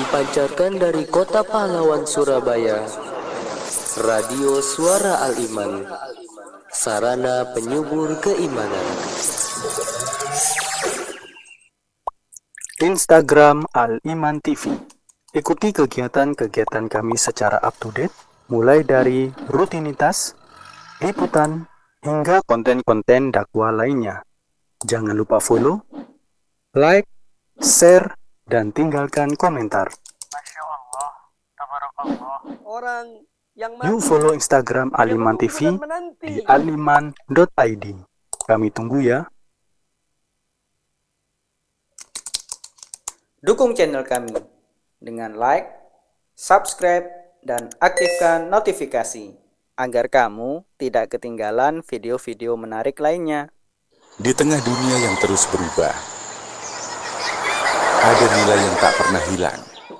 Dipancarkan dari Kota Pahlawan, Surabaya, Radio Suara Al-Iman, sarana penyubur keimanan. Instagram Al-Iman TV. Ikuti kegiatan-kegiatan kami secara up-to-date, mulai dari rutinitas, liputan, hingga konten-konten dakwah lainnya. Jangan lupa follow, like, share, dan tinggalkan komentar. Masya Allah, tabarakallah. Orang yang Yuk follow Instagram Al-Iman TV di aliman.id. Kami tunggu ya. Dukung channel kami dengan like, subscribe, dan aktifkan notifikasi agar kamu tidak ketinggalan video-video menarik lainnya. Di tengah dunia yang terus berubah, ada nilai yang tak pernah hilang.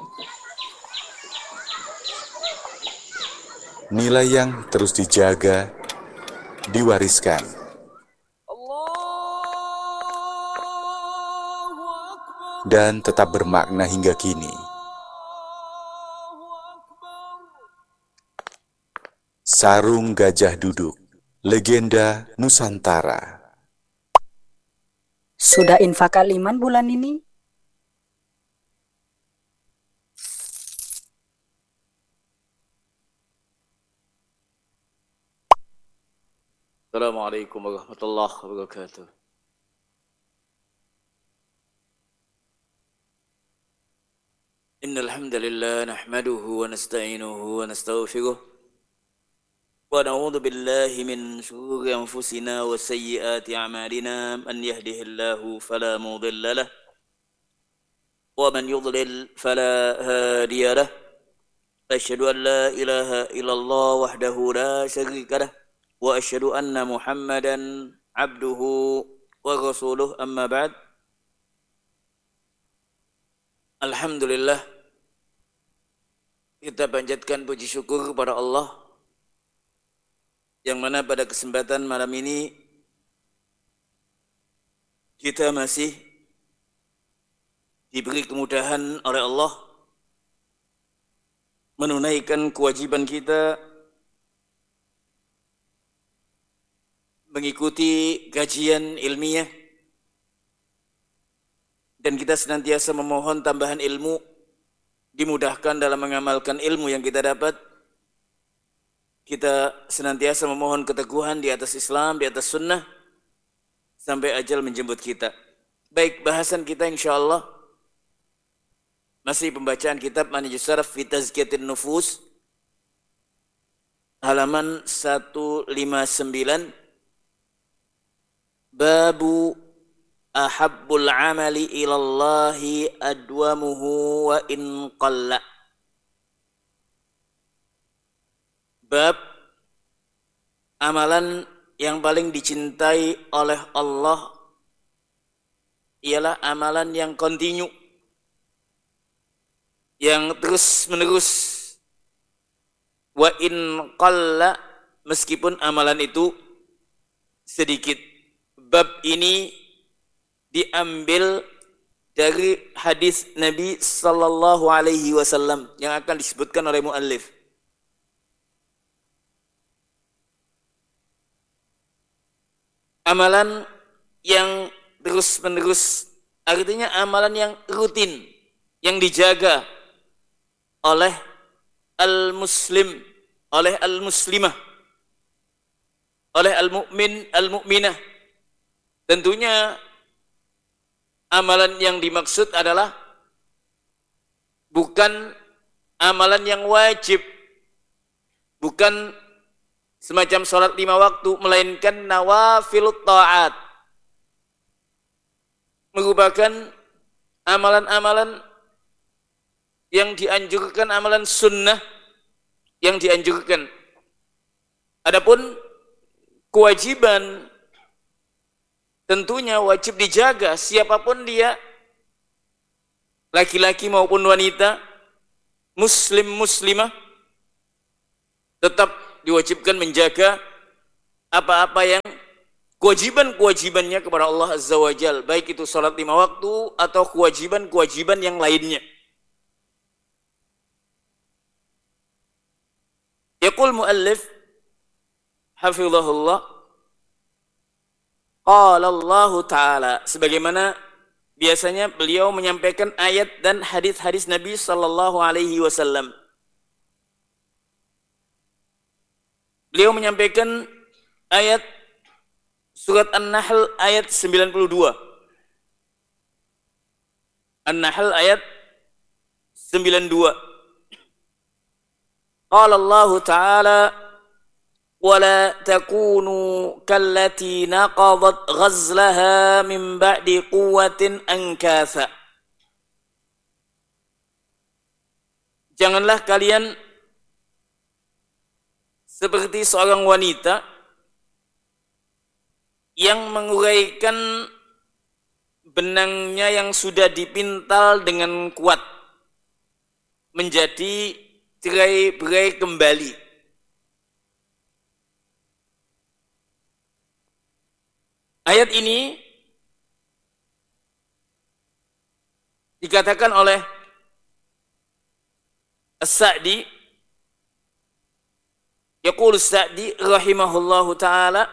Nilai yang terus dijaga, diwariskan. Dan tetap bermakna hingga kini. Sarung Gajah Duduk, legenda Nusantara. Sudah infak Al-Iman bulan ini? Assalamualaikum warahmatullahi wabarakatuh. Innal hamdalillah nahmaduhu wa nasta'inuhu wa nastaghfiruh wa na'udzu billahi min shururi anfusina wa sayyiati a'malina man yahdihillahu fala mudilla lahu wa man yudlil fala hadiya lahu. Asyhadu an la ilaha illallah wahdahu la syarika lahu wa asyhadu anna Muhammadan abduhu wa rasuluh, amma ba'd. Alhamdulillah, kita panjatkan puji syukur kepada Allah yang mana pada kesempatan malam ini kita masih diberi kemudahan oleh Allah menunaikan kewajiban kita mengikuti kajian ilmiah, dan kita senantiasa memohon tambahan ilmu, dimudahkan dalam mengamalkan ilmu yang kita dapat. Kita senantiasa memohon keteguhan di atas Islam, di atas sunnah, sampai ajal menjemput kita. Baik, bahasan kita insyaAllah masih pembacaan kitab Manhajus Salaf fi Tazkiyatin Nufus, halaman 159, Babu ahabbul amali ilallahi adwamuhu wa in qalla. Bab amalan yang paling dicintai oleh Allah ialah amalan yang kontinu, yang terus menerus. Wa in qalla, meskipun amalan itu sedikit. Bab ini diambil dari hadis Nabi sallallahu alaihi wasallam yang akan disebutkan oleh muallif. Amalan yang terus-menerus artinya amalan yang rutin, yang dijaga oleh al-muslim, oleh al-muslimah, oleh al-mu'min, al-mu'minah. Tentunya amalan yang dimaksud adalah bukan amalan yang wajib, bukan semacam sholat 5 waktu, melainkan nawafilut ta'at, merupakan amalan-amalan yang dianjurkan, amalan sunnah yang dianjurkan. Adapun kewajiban tentunya wajib dijaga, siapapun dia, laki-laki maupun wanita, muslim muslimah, tetap diwajibkan menjaga apa-apa yang kewajiban-kewajibannya kepada Allah Azza wa Jal, baik itu salat 5 waktu atau kewajiban-kewajiban yang lainnya. Yaqul muallif hafizahullah, qala Allah Ta'ala, sebagaimana biasanya beliau menyampaikan ayat dan hadis-hadis Nabi sallallahu alaihi wasallam. Beliau menyampaikan ayat surat An-Nahl ayat 92. An-Nahl ayat 92. Qala Allah Ta'ala, وَلَا تَكُونُوا كَالَّتِي نَقَضَتْ غَزْلَهَا مِنْ بَعْدِ قُوَّةٍ أَنْكَاثًا. Janganlah kalian seperti seorang wanita yang menguraikan benangnya yang sudah dipintal dengan kuat menjadi cerai-berai kembali. Ayat ini dikatakan oleh As-Sa'di, yaqul As-Sa'di rahimahullahu ta'ala,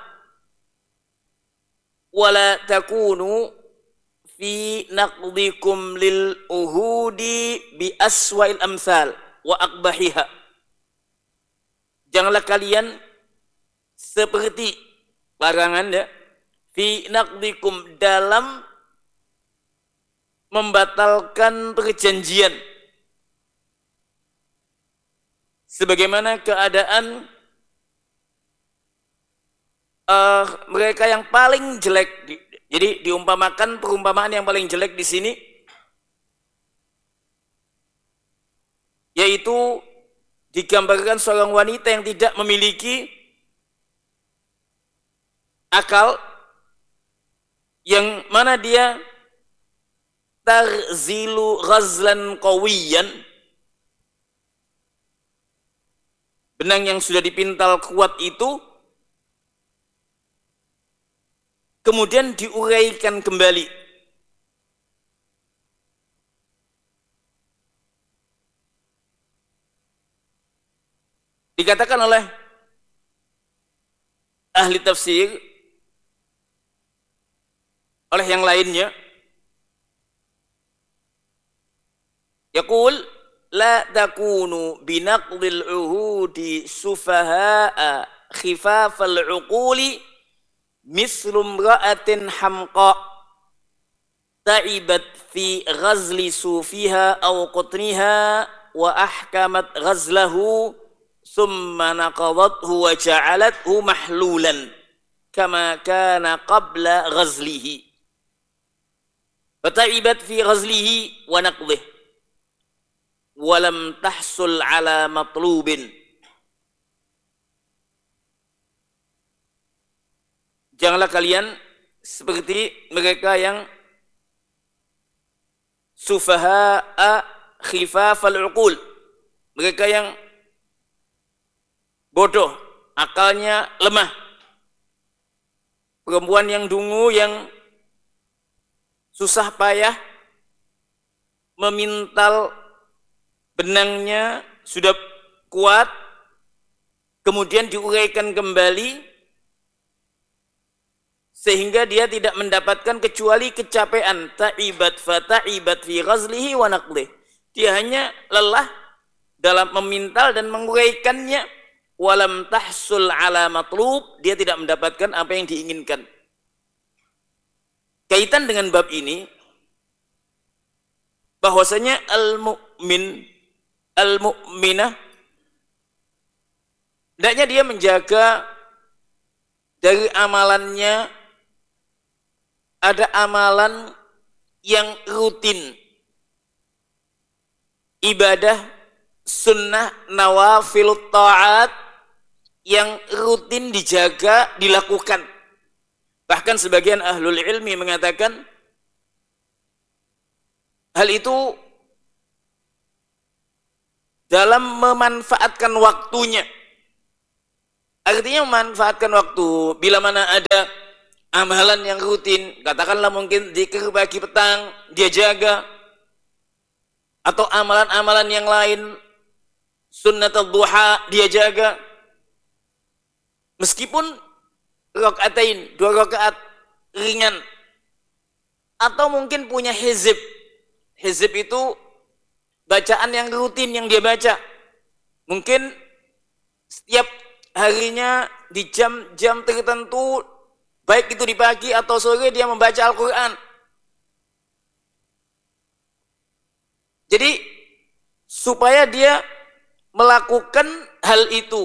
wala takunu fi naqdikum lil uhudi bi aswa'il amsal wa aqbahiha. Janganlah kalian seperti larangan ya, fi naqdikum, dalam membatalkan perjanjian, sebagaimana keadaan mereka yang paling jelek. Jadi diumpamakan perumpamaan yang paling jelek di sini, yaitu digambarkan seorang wanita yang tidak memiliki akal, yang mana dia tarzilu ghazlan qawiyan, benang yang sudah dipintal kuat itu kemudian diuraikan kembali. Dikatakan oleh ahli tafsir, oleh yang lainnya, yaqul la takunu binaqdil uhudi sufaha'a khifafal uquli mislum ra'atin hamqa ta'ibat fi ghazli sufiha aw qutniha wa ahkamat ghazlahu summa naqadathu wa ja'alathu mahlulan kama kana qabla ghazlihi. Fata'ibat fi ghazlihi wa naqdih walam tahsul ala matlubin. Janganlah kalian seperti mereka yang sufaha'a khifafal uqul, mereka yang bodoh, akalnya lemah, perempuan yang dungu, yang susah payah memintal benangnya sudah kuat, kemudian diuraikan kembali sehingga dia tidak mendapatkan kecuali kecapean. Ta'ibat fata'ibat fi ghazlihi wa naqdih, dia hanya lelah dalam memintal dan menguraikannya. Walam tahsul ala matlub, dia tidak mendapatkan apa yang diinginkan. Kaitan dengan bab ini, bahwasanya al-mu'minah hendaknya dia menjaga dari amalannya, ada amalan yang rutin, ibadah sunnah nawafilut ta'at yang rutin dijaga, dilakukan. Bahkan sebagian ahlul ilmi mengatakan hal itu dalam memanfaatkan waktunya. Artinya memanfaatkan waktu. Bila mana ada amalan yang rutin, katakanlah mungkin zikir pagi petang, dia jaga. Atau amalan-amalan yang lain, sunnatul duha dia jaga. Meskipun rakaatain, 2 rakaat ringan. Atau mungkin punya hizib. Hizib itu bacaan yang rutin yang dia baca. Mungkin setiap harinya di jam-jam tertentu, baik itu di pagi atau sore, dia membaca Al-Quran. Jadi supaya dia melakukan hal itu,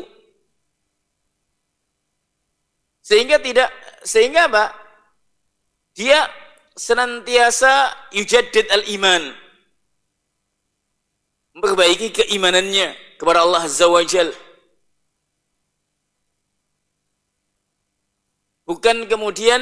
sehingga apa? Dia senantiasa yujaddid al-iman, memperbaiki keimanannya kepada Allah Azza wa Jal. Bukan kemudian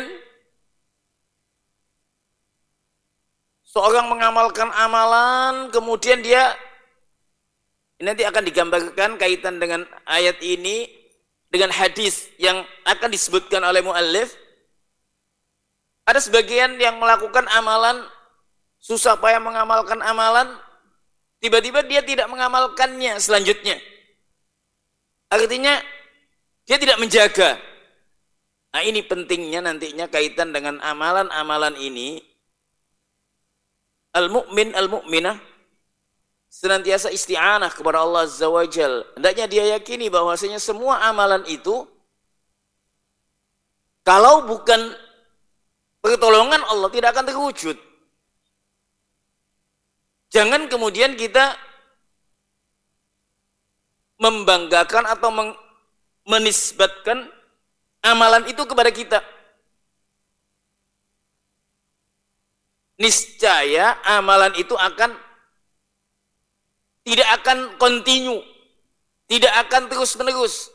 seorang mengamalkan amalan, kemudian dia, nanti akan digambarkan kaitan dengan ayat ini, dengan hadis yang akan disebutkan oleh muallif. Ada sebagian yang melakukan amalan, susah payah mengamalkan amalan, tiba-tiba dia tidak mengamalkannya selanjutnya. Artinya, dia tidak menjaga. Nah, ini pentingnya nantinya kaitan dengan amalan-amalan ini. Al-mu'min, al-mu'minah senantiasa isti'anah kepada Allah Azza wa Jal. Hendaknya dia yakini bahwasanya semua amalan itu, kalau bukan pertolongan Allah, tidak akan terwujud. Jangan kemudian kita membanggakan atau menisbatkan amalan itu kepada kita. Niscaya amalan itu tidak akan kontinu, tidak akan terus-menerus.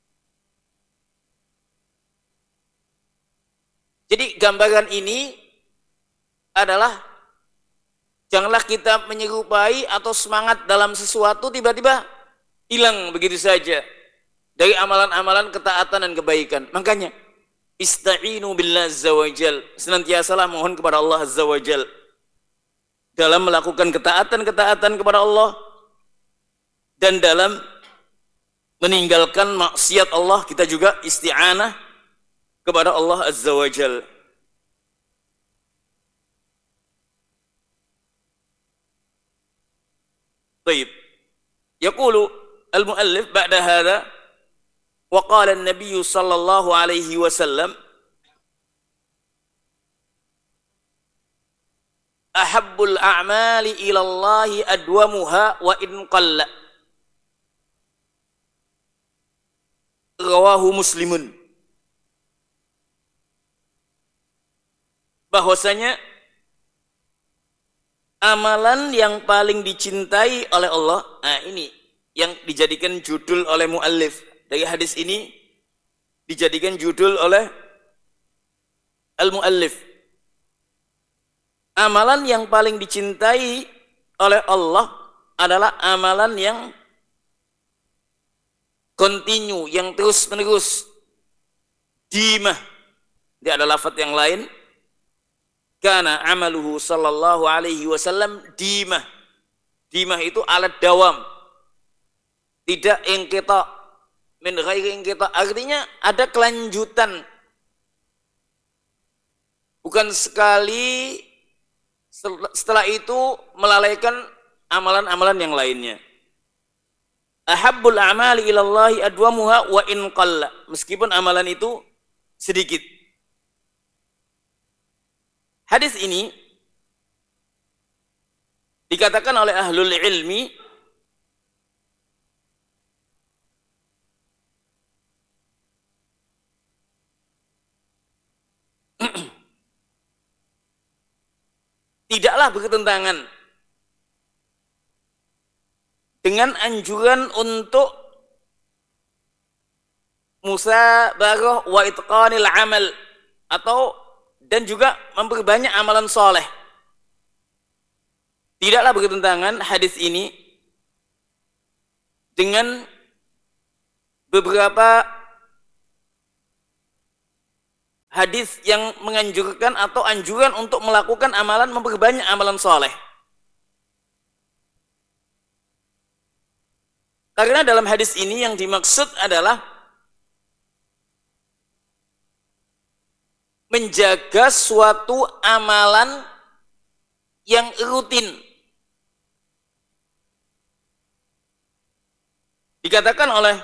Jadi gambaran ini adalah janganlah kita menyerupai atau semangat dalam sesuatu tiba-tiba hilang begitu saja dari amalan-amalan ketaatan dan kebaikan. Makanya ista'inu billah azza wa jal, senantiasalah mohon kepada Allah azza wa jal dalam melakukan ketaatan-ketaatan kepada Allah dan dalam meninggalkan maksiat Allah. Kita juga isti'anah kepada Allah azza wa jal. Baik. Yaqulu al-muallif ba'da hadha wa qala an-nabiy sallallahu alaihi wasallam ahabbul a'mali ila Allah adwamuha wa in qalla. Rawahu Muslimun. Bahwasanya amalan yang paling dicintai oleh Allah, nah ini yang dijadikan judul oleh muallif dari hadis ini, dijadikan judul oleh al-muallif. Amalan yang paling dicintai oleh Allah adalah amalan yang kontinu, yang terus-menerus. Dimah. Dia ada lafaz yang lain. Kana amaluhu sallallahu alaihi wasallam dimah. Dimah itu alat dawam. Tidak inqita, min ghairi inqita. Artinya ada kelanjutan. Bukan sekali setelah itu melalaikan amalan-amalan yang lainnya. Ahabbul a'mali ilallahi adwamuha wa in qalla. Meskipun amalan itu sedikit. Hadis ini dikatakan oleh ahlul ilmi tidaklah bertentangan dengan anjuran untuk musabarah wa itqanil amal, atau dan juga memperbanyak amalan soleh. Tidaklah bertentangan hadis ini dengan beberapa hadis yang menganjurkan atau anjuran untuk melakukan amalan, memperbanyak amalan soleh. Karena dalam hadis ini yang dimaksud adalah menjaga suatu amalan yang rutin. Dikatakan oleh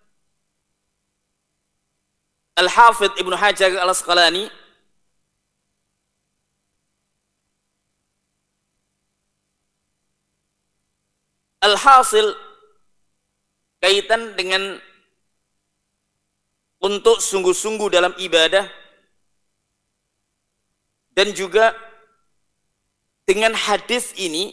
Al-Hafidh Ibnu Hajar Al-Asqalani, alhasil kaitan dengan untuk sungguh-sungguh dalam ibadah dan juga dengan hadis ini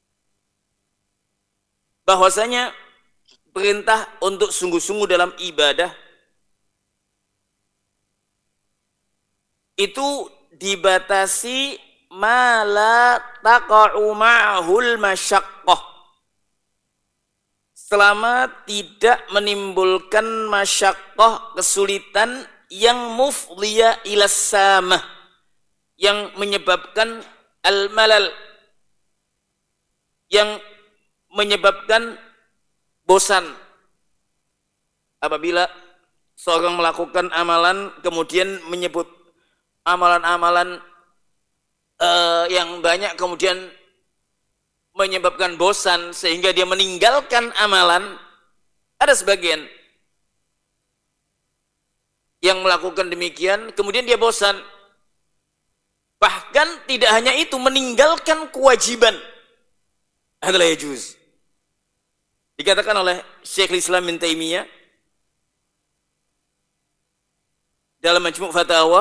bahwasanya perintah untuk sungguh-sungguh dalam ibadah itu dibatasi ma la taqa'u ma'hul masyaqqah, selama tidak menimbulkan masyaqqah, kesulitan yang mufdhiya ila samah, yang menyebabkan al-malal, yang menyebabkan bosan. Apabila seorang melakukan amalan kemudian menyebut amalan-amalan yang banyak kemudian menyebabkan bosan sehingga dia meninggalkan amalan, ada sebagian yang melakukan demikian kemudian dia bosan. Bahkan tidak hanya itu, meninggalkan kewajiban. Adalah yajuz. Dikatakan oleh Syekhul Islam Ibnu Taimiyah dalam Majmu' Fatawa,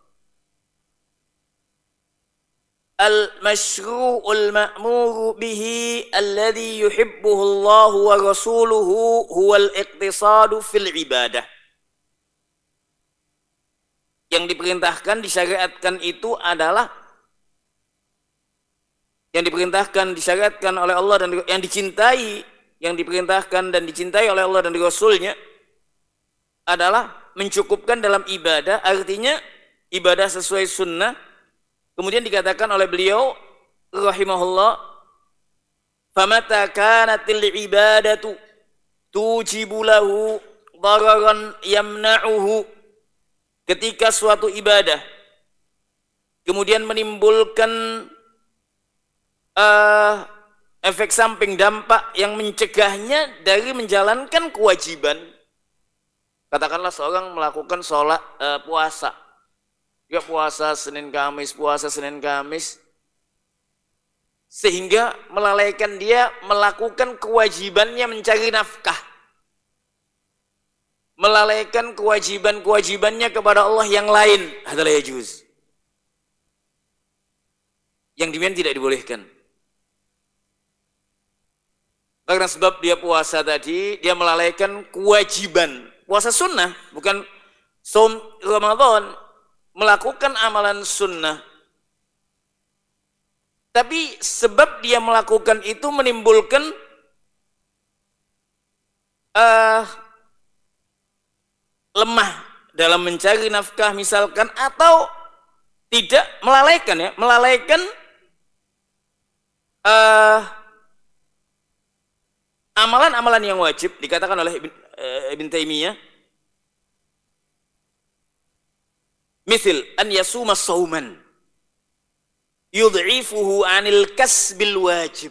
al-masyru'ul ma'muru bihi alladhi yuhibbuhu Allah wa rasuluhu huwal iqtisadu fil ibadah. Yang diperintahkan, disyariatkan itu adalah yang diperintahkan, disyariatkan oleh Allah dan yang dicintai, yang diperintahkan dan dicintai oleh Allah dan Rasulnya adalah mencukupkan dalam ibadah, artinya ibadah sesuai sunnah. Kemudian dikatakan oleh beliau rahimahullah, famata kanatil ibadatu tujibu lahu dararan yamna'uhu, ketika suatu ibadah kemudian menimbulkan efek samping, dampak yang mencegahnya dari menjalankan kewajiban. Katakanlah seorang melakukan sholat puasa, dia puasa Senin Kamis, sehingga melalaikan dia melakukan kewajibannya mencari nafkah, melalaikan kewajiban-kewajibannya kepada Allah yang lain, adalah yajuz. Yang demikian tidak dibolehkan. Karena sebab dia puasa tadi, dia melalaikan kewajiban. Puasa sunnah, bukan saum Ramadan. Melakukan amalan sunnah. Tapi sebab dia melakukan itu menimbulkan lemah dalam mencari nafkah misalkan, atau tidak melalaikan, ya, melalaikan amalan-amalan yang wajib. Dikatakan oleh Ibn Taimiyah, misal an yasuma sauman yud'ifuhu 'anil kasbil wajib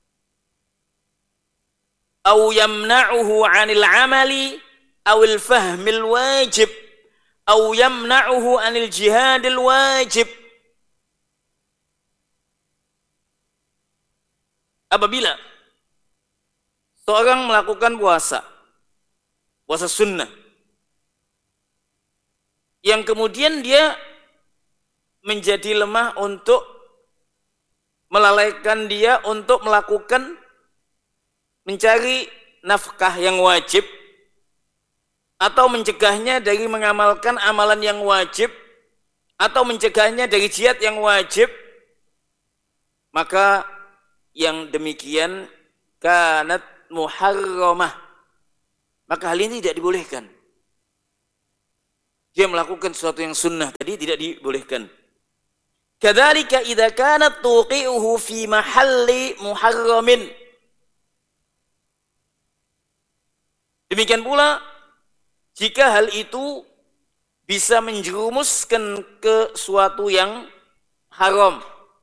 aw yamna'uhu 'anil 'amali aw al fahmil wajib aw yamna'uhu 'anil jihadil wajib. Apabila seorang melakukan puasa sunnah, yang kemudian dia menjadi lemah untuk melalaikan dia untuk melakukan mencari nafkah yang wajib, atau mencegahnya dari mengamalkan amalan yang wajib, atau mencegahnya dari jihad yang wajib, maka yang demikian kanat muharramah, maka hal ini tidak dibolehkan. Dia melakukan sesuatu yang sunnah tadi tidak dibolehkan. Kadzalika idza kanat tuqi'uhu fi mahalli muharramin, Demikian pula jika hal itu bisa menjerumuskan ke suatu yang haram.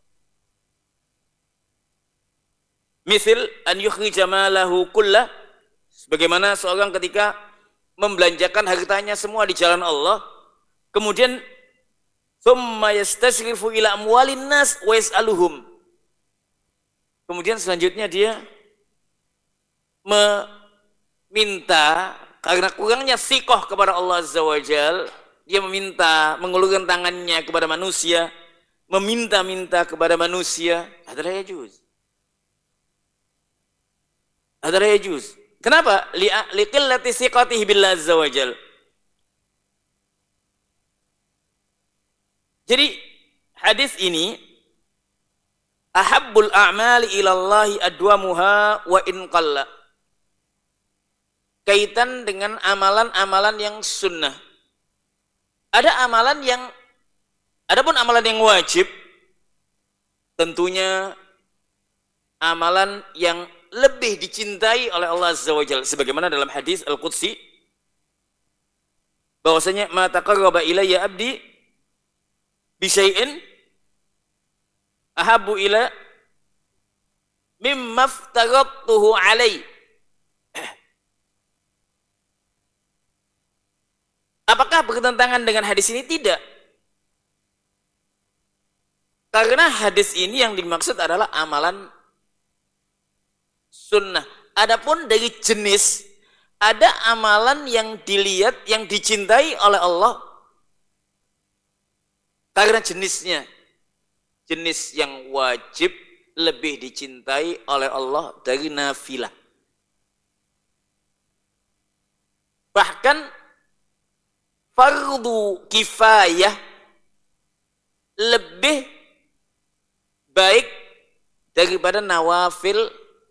Misal an yukhrija malahu kullah, sebagaimana seorang ketika membelanjakan hartanya semua di jalan Allah, kemudian summa yastashrifu ila amwalin nas wa yas'aluhum. Kemudian selanjutnya dia meminta karena kurangnya thiqah kepada Allah Azza wa Jalla, dia meminta, mengulurkan tangannya kepada manusia, meminta-minta kepada manusia, adalah yajuz. Adalah yajuz. Kenapa? Liqillati thiqatihi billah Azza wa Jalla. Jadi hadis ini ahabbul a'mali ilallahi adwamuha wa in qalla. Kaitan dengan amalan-amalan yang sunnah. Adapun amalan yang wajib, tentunya amalan yang lebih dicintai oleh Allah Azza wa Jalla, sebagaimana dalam hadis Al-Qudsi bahwasanya ma taqarraba ilayya abdi bi syai'in ahabbu ila mimma aftaradtuhu alai. Apakah bertentangan dengan hadis ini? Tidak. Karena hadis ini yang dimaksud adalah amalan sunnah. Adapun dari jenis, ada amalan yang dilihat, yang dicintai oleh Allah karena jenisnya. Jenis yang wajib lebih dicintai oleh Allah dari nafilah. Bahkan fardu kifayah lebih baik daripada nawafil,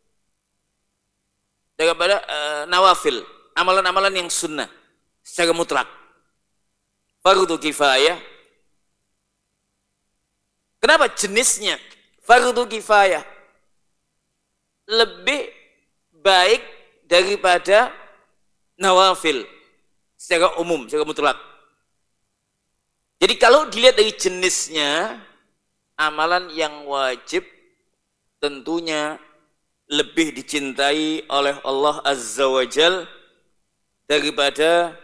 amalan-amalan yang sunnah secara mutlak. Fardu kifayah. Kenapa jenisnya fardu kifayah lebih baik daripada nawafil secara umum, secara mutlak? Jadi kalau dilihat dari jenisnya, amalan yang wajib tentunya lebih dicintai oleh Allah Azza wa Jal daripada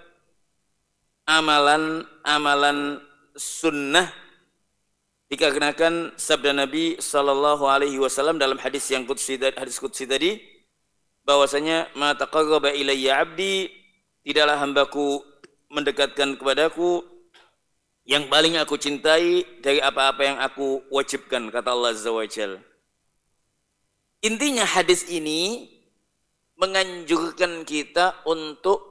amalan-amalan sunnah, dikarenakan sabda Nabi Sallallahu Alaihi Wasallam dalam hadis yang qudsi tadi, bahwasanya ma taqarraba ilayya abdi, tidaklah hambaku mendekatkan kepadaku yang paling aku cintai dari apa-apa yang aku wajibkan, kata Allah Azza wa Jal. Intinya hadis ini menganjurkan kita untuk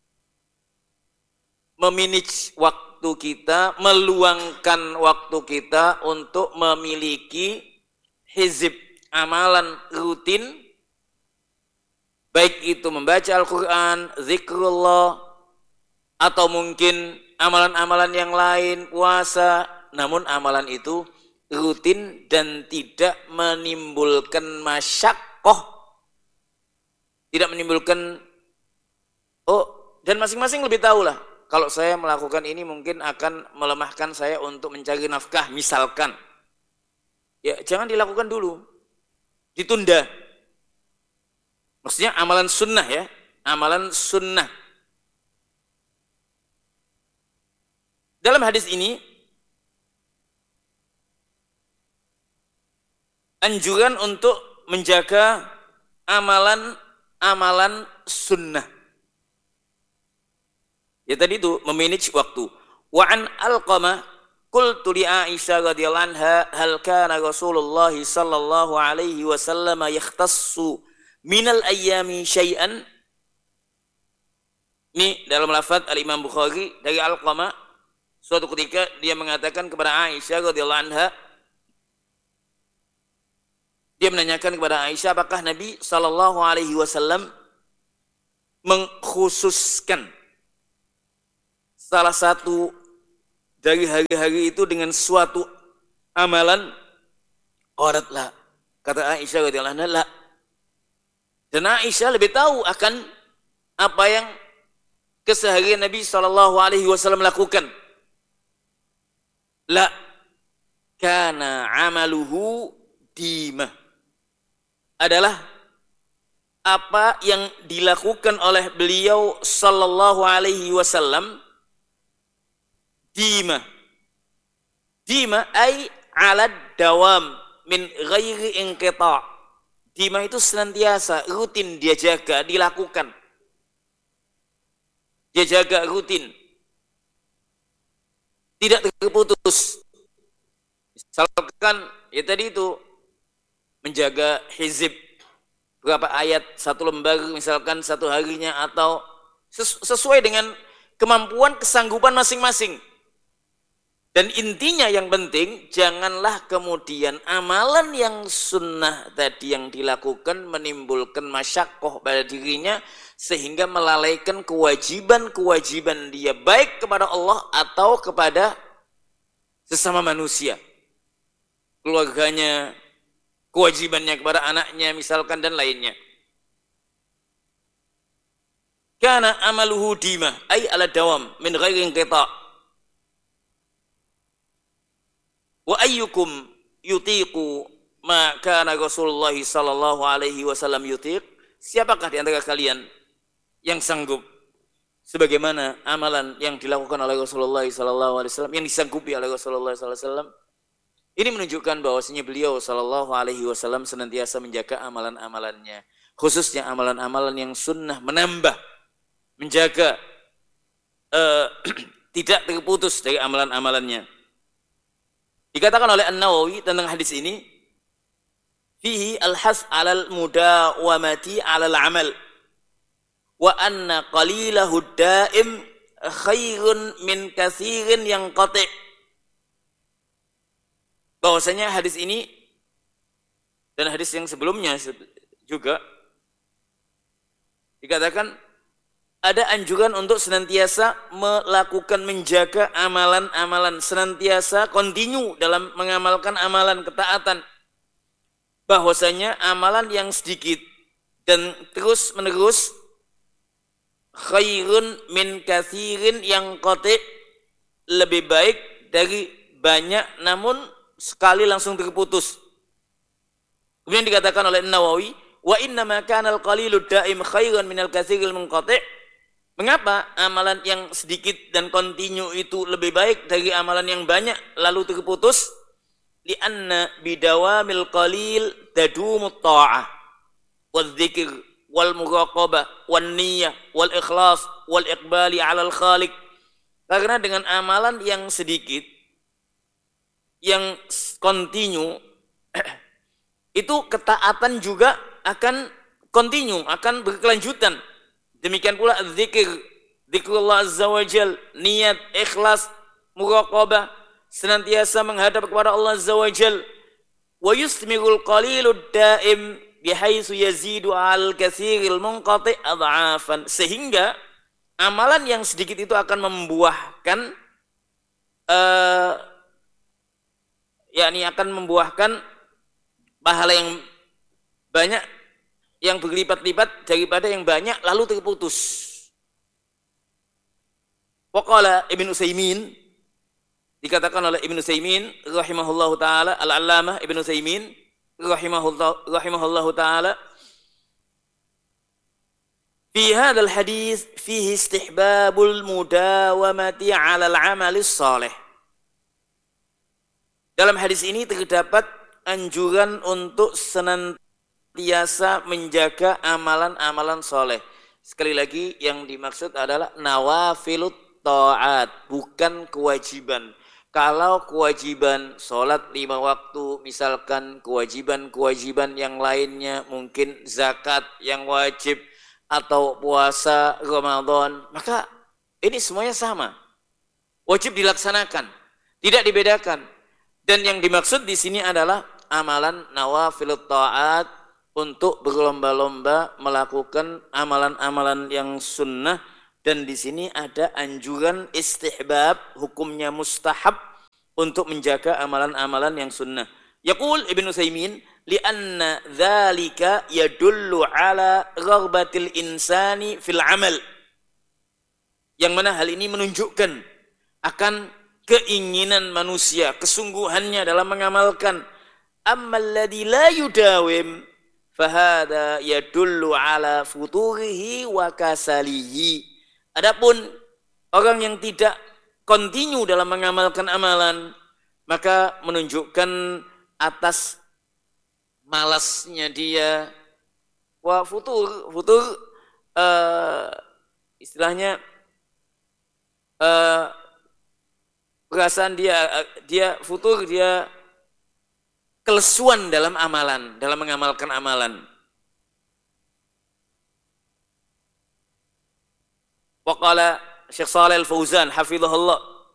memanage waktu kita, meluangkan waktu kita untuk memiliki hizib amalan rutin, baik itu membaca Al-Quran, zikrullah, atau mungkin amalan-amalan yang lain, puasa, namun amalan itu rutin dan tidak menimbulkan masyaqqah, tidak menimbulkan, dan masing-masing lebih tahu lah, kalau saya melakukan ini mungkin akan melemahkan saya untuk mencari nafkah misalkan, ya jangan dilakukan dulu, ditunda. Maksudnya amalan sunnah, ya, amalan sunnah. Dalam hadis ini anjuran untuk menjaga amalan sunnah. Ya tadi itu memanage waktu. Wa an Alqamah qultu li Aisyah radhiyallahu anha hal kana Rasulullah sallallahu alaihi wasallam yakhtassu minal ayyami syai'an. Ini dalam lafaz Al-Imam Bukhari dari Alqamah, suatu ketika dia mengatakan kepada Aisyah radhiyallahu anha, dia menanyakan kepada Aisyah, apakah Nabi sallallahu alaihi wasallam mengkhususkan salah satu dari hari-hari itu dengan suatu amalan? Qalatlah, kata Aisyah radhiyallahu anha, la. Dan Aisyah lebih tahu akan apa yang keseharian Nabi SAW lakukan. La, kana amaluhu dimah. Adalah apa yang dilakukan oleh beliau sallallahu alaihi wasallam dimah. Dimah ay alad dawam min ghairi inqita'. Dimah itu senantiasa, rutin dia jaga, dilakukan. Dia jaga rutin. Tidak terputus. Misalkan, ya tadi itu, menjaga hizib. Berapa ayat, satu lembar misalkan satu harinya, atau sesuai dengan kemampuan, kesanggupan masing-masing. Dan intinya yang penting, janganlah kemudian amalan yang sunnah tadi yang dilakukan menimbulkan masyakoh pada dirinya, sehingga melalaikan kewajiban-kewajiban dia, baik kepada Allah atau kepada sesama manusia. Keluarganya, kewajibannya kepada anaknya misalkan, dan lainnya. Kana amaluhu dimah, ay ala dawam, min ghairi inqita'. Wa ayyukum yutiqu ma kana Rasulullah sallallahu alaihi wasallam yutiq? Siapakah di antara kalian yang sanggup sebagaimana amalan yang dilakukan oleh Rasulullah sallallahu alaihi wasallam, yang disanggupi oleh Rasulullah sallallahu alaihi wasallam? Ini menunjukkan bahwasanya beliau sallallahu alaihi wasallam senantiasa menjaga amalan-amalannya, khususnya amalan-amalan yang sunnah, menambah, menjaga tidak terputus dari amalan-amalannya. Dikatakan oleh An-Nawawi tentang hadis ini, fihi al-has 'alal mudawamati 'alal 'amal wa anna qalilahu daim khairun min katsirin yanqati'. Bahwasanya hadis ini dan hadis yang sebelumnya juga dikatakan ada anjuran untuk senantiasa melakukan, menjaga amalan-amalan, senantiasa kontinu dalam mengamalkan amalan ketaatan. Bahwasanya amalan yang sedikit dan terus menerus khairun min katsirin yang qati', lebih baik dari banyak namun sekali langsung terputus. Kemudian dikatakan oleh Nawawi, wa inna ma kana al-qalilud daim khairan min al-katsiril munqati'. Mengapa amalan yang sedikit dan kontinu itu lebih baik dari amalan yang banyak lalu terputus? Lianna bidawamil qalil tadumut ta'ah wal dzikr wal muraqabah wan niyyah wal ikhlas wal iqbali 'alal khaliq. Karena dengan amalan yang sedikit yang kontinu itu ketaatan juga akan kontinu, akan berkelanjutan. Demikian pula zikir, zikrullah azza wa jal, niat, ikhlas, muraqabah, senantiasa menghadap kepada Allah azza wa jal. Wa yusmirul qalilud daim bihaitsu yazidu al katsiril munqati adhafan. Sehingga amalan yang sedikit itu akan membuahkan akan membuahkan pahala yang banyak, yang berlipat-lipat daripada yang banyak lalu terputus. Waqala Ibnu Utsaimin, dikatakan oleh Ibnu Utsaimin rahimahullahu taala, al-allamah Ibnu Utsaimin rahimahullahu taala, fi hadzal hadis fihi istihbabul mudawamati 'alal 'amalis shalih. Dalam hadis ini terdapat anjuran untuk senantiasa menjaga amalan-amalan soleh. Sekali lagi yang dimaksud adalah nawafilut ta'at, bukan kewajiban. Kalau kewajiban sholat 5 waktu, misalkan kewajiban-kewajiban yang lainnya, mungkin zakat yang wajib atau puasa Ramadan, maka ini semuanya sama, wajib dilaksanakan, tidak dibedakan. Dan yang dimaksud di sini adalah amalan nawafilut ta'at, untuk berlomba-lomba melakukan amalan-amalan yang sunnah. Dan di sini ada anjuran istihbab, hukumnya mustahab untuk menjaga amalan-amalan yang sunnah. Yaqul Ibnu Utsaimin, li'anna dzalika yadullu ala ragbatil insani fil amal. Yang mana hal ini menunjukkan akan keinginan manusia, kesungguhannya dalam mengamalkan. Ammal ladzi la yudawim fahada yadullu ala futurihi wa kasalihi. Adapun orang yang tidak kontinu dalam mengamalkan amalan, maka menunjukkan atas malasnya dia. Wa futur istilahnya perasaan dia futur, dia kelesuan dalam amalan, dalam mengamalkan amalan. Waqala Syekh Shalih Al-Fauzan hafizahullah,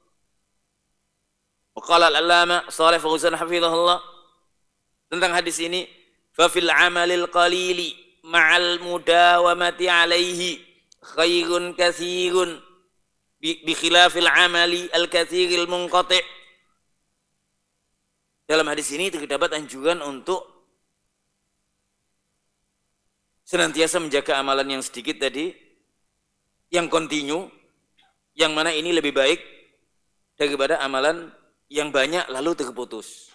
waqala al-Allama Shalih Fauzan hafizahullah tentang hadis ini, fa fil amalil qalili ma'al mudawamati alaihi khairun katsirun bi khilafil amali al-katsiril munqati'. Dalam hadis ini terdapat anjuran untuk senantiasa menjaga amalan yang sedikit tadi, yang kontinu, yang mana ini lebih baik daripada amalan yang banyak lalu terputus.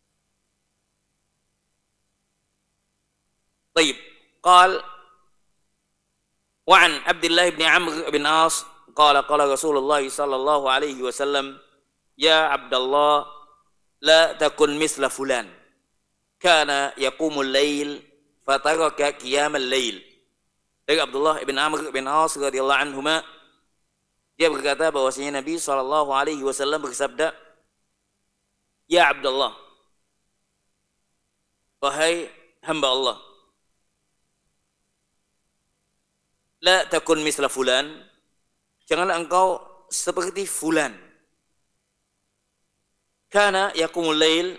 Baik, qal wa an Abdullah bin Amr bin As qala Rasulullah sallallahu alaihi wasallam, ya Abdullah la takun misla fulan kana yaqumul lail fataraka qiyamal lail. Dari Abdullah bin Amr bin As radhiyallahu anhuma, dia berkata bahwasanya Nabi sallallahu alaihi wasallam bersabda, ya Abdullah, wahai hamba Allah, la takun misla fulan, janganlah engkau seperti fulan. Karena yaqumul lail,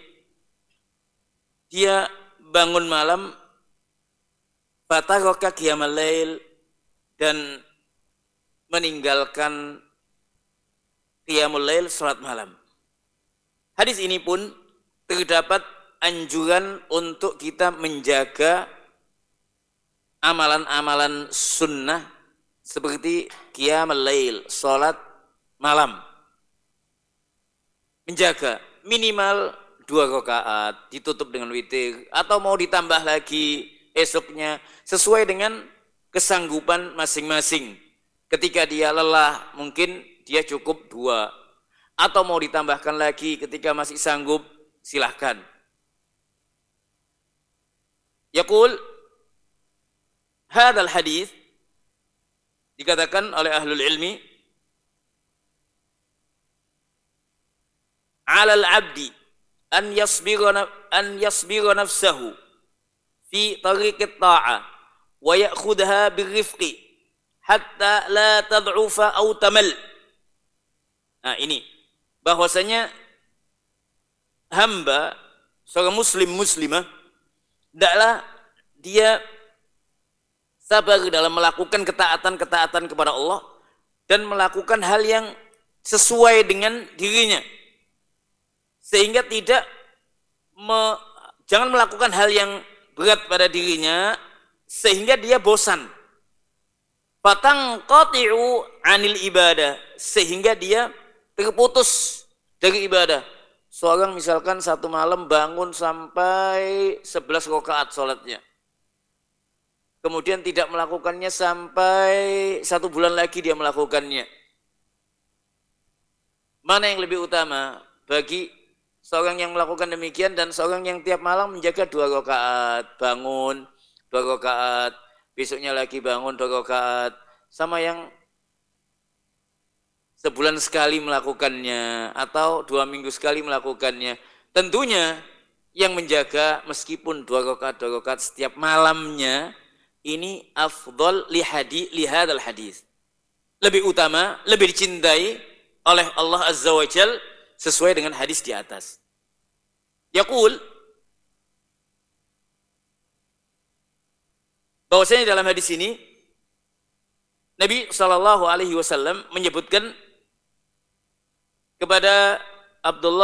dia bangun malam, fataraka qiyamal lail, dan meninggalkan qiyamul lail, salat malam. Hadis ini pun terdapat anjuran untuk kita menjaga amalan-amalan sunnah seperti qiyamul lail, salat malam. Menjaga minimal 2 rakaat, ditutup dengan witir, atau mau ditambah lagi esoknya sesuai dengan kesanggupan masing-masing. Ketika dia lelah mungkin dia cukup 2, atau mau ditambahkan lagi ketika masih sanggup, silahkan. Yaqul hadzal hadis, dikatakan oleh ahlul ilmi, alal abdi an yasbira nafsahu fi tariqit ta'ah wa ya'khudha birrifqi hatta la tad'ufa aw tamal. Nah, ini bahwasanya hamba seorang muslimah hendaklah dia sabar dalam melakukan ketaatan kepada Allah dan melakukan hal yang sesuai dengan dirinya, sehingga jangan melakukan hal yang berat pada dirinya sehingga dia bosan. Fatangqati'u 'anil ibadah, sehingga dia terputus dari ibadah. Seorang misalkan satu malam bangun sampai 11 rakaat salatnya, kemudian tidak melakukannya sampai 1 bulan lagi dia melakukannya. Mana yang lebih utama bagi seorang yang melakukan demikian dan seorang yang tiap malam menjaga 2 rakaat, bangun 2 rakaat, besoknya lagi bangun 2 rakaat, sama yang sebulan sekali melakukannya atau 2 minggu sekali melakukannya? Tentunya yang menjaga meskipun 2 rakaat setiap malamnya, ini afdal li hadzal hadis. Lebih utama, lebih dicintai oleh Allah Azza wa Jalla sesuai dengan hadis di atas. Yaqul, bahwasanya dalam hadis ini Nabi SAW menyebutkan kepada Abdullah